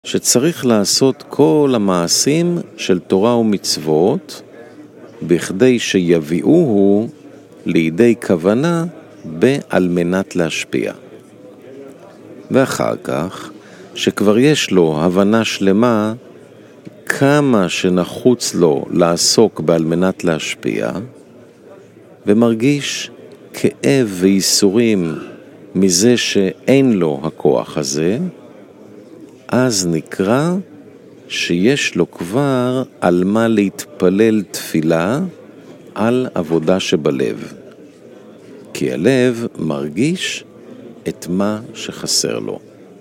שצריך לעשות כל המעשים של תורה ומצוות, בכדי שיביאוהו לידי כוונה על מנת להשפיע. ואחר כך, שכבר יש לו הבנה שלמה כמה שנחוץ לו לעסוק על מנת להשפיע, ומרגיש כאב וייסורים מזה שאין לו הכוח הזה, אז נקרא שיש לו כבר על מה להתפלל תפילה על עבודה שבלב. כי הלב מרגיש את מה שחסר לו.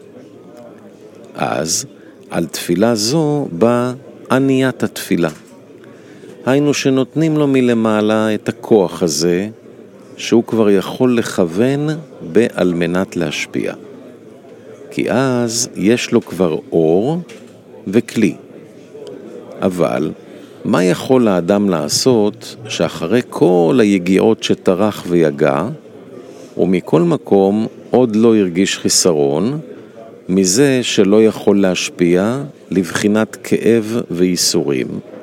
אז על תפילה זו בא עניית התפילה. היינו שנותנים לו מלמעלה את הכוח הזה, שהוא כבר יכול לכוון על מנת להשפיע. כי אז יש לו כבר אור וכלי. אבל מה יכול האדם לעשות שאחרי כל היגיעות שטרח ויגע, ומכל מקום עוד לא הרגיש חיסרון, מזה שלא יכול להשפיע לבחינת כאב וייסורים?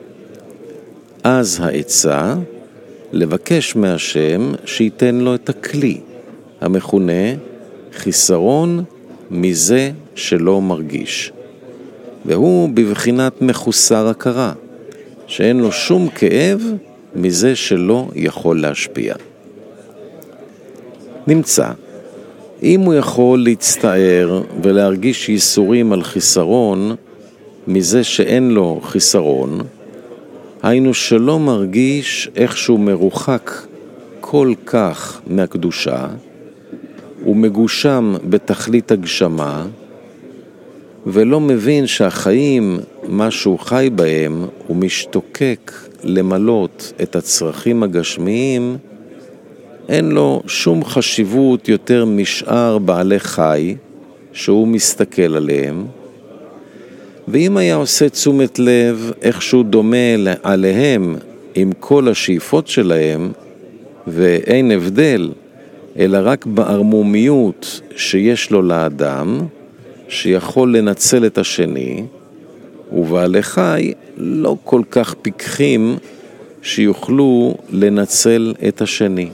אז העצה לבקש מהשם שייתן לו את הכלי, המכונה חיסרון מזה שלא מרגיש. והוא בבחינת מחוסר הכרה, שאין לו שום כאב מזה שלא יכול להשפיע. נמצא, אם הוא יכול להצטער ולהרגיש ייסורים על חיסרון מזה שאין לו חיסרון, היינו שלא מרגיש איכשהו מרוחק כל כך מהקדושה, ומגושם בתכלית הגשמה, ולא מבין שהחיים, מה שהוא חי בהם, הוא משתוקק למלות את הצרכים הגשמיים, אין לו שום חשיבות יותר משאר בעלי חי שהוא מסתכל עליהם. ואם היה עושה תשומת לב איכשהו דומה עליהם עם כל השאיפות שלהם, ואין הבדל, אלא רק בערמומיות שיש לו לאדם, שיכול לנצל את השני, ובעלי חי לא כל כך פיקחים שיוכלו לנצל את השני.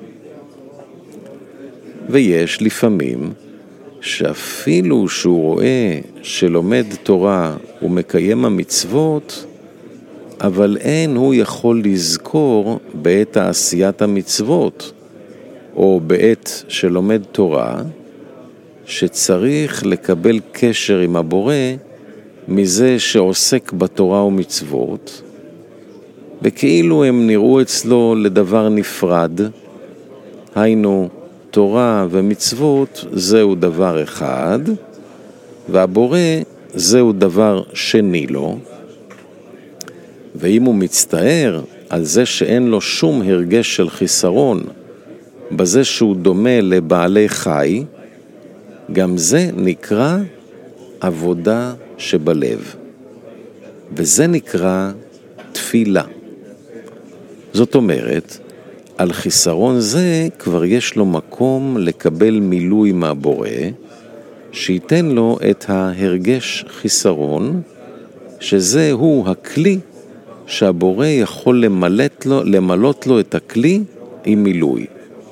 ויש לפעמים שאפילו שהוא רואה שלומד תורה ומקיים המצוות, אבל אין הוא יכול לזכור בעת העשיית המצוות, או בעת שלומד תורה, שצריך לקבל קשר עם הבורא מזה שעוסק בתורה ומצוות, וכאילו הם נראו אצלו לדבר נפרד, היינו תורה ומצוות זהו דבר אחד, והבורא זהו דבר שני לו. ואם הוא מצטער על זה שאין לו שום הרגש של חיסרון, בזה שהוא דומה לבעלי חי, גם זה נקרא עבודה שבלב. וזה נקרא תפילה. זאת אומרת, על חיסרון זה כבר יש לו מקום לקבל מילוי מהבורא, שייתן לו את ההרגש חיסרון, שזה הוא הכלי שהבורא יכול למלות לו את הכלי עם מילוי.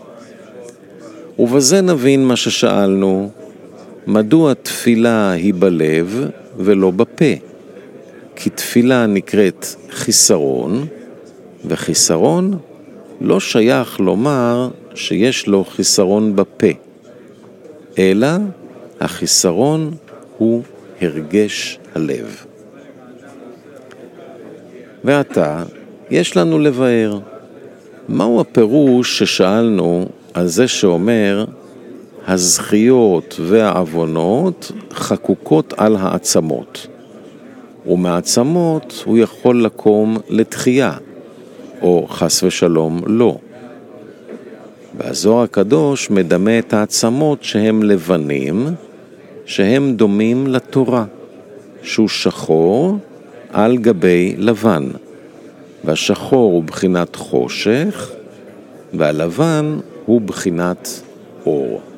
ובזה נבין מה ששאלנו, מדוע תפילה היא בלב ולא בפה? כי תפילה נקראת חיסרון, וחיסרון לא שייך לומר שיש לו חיסרון בפה, אלא החיסרון הוא הרגש הלב. ועתה יש לנו לבאר, מהו הפירוש ששאלנו על זה שאומר הזכיות והעוונות חקוקות על העצמות, ומעצמות הוא יכול לקום לתחייה, או חס ושלום לא. והזוהר הקדוש מדמה את העצמות שהם לבנים, שהם דומים לתורה, שהוא שחור על גבי לבן, והשחור הוא בחינת חושך, והלבן הוא בחינת אור.